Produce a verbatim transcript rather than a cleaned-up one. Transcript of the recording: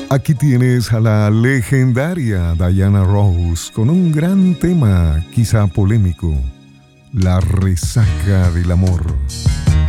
Aquí tienes a la legendaria Diana Ross con un gran tema, quizá polémico, la resaca del amor.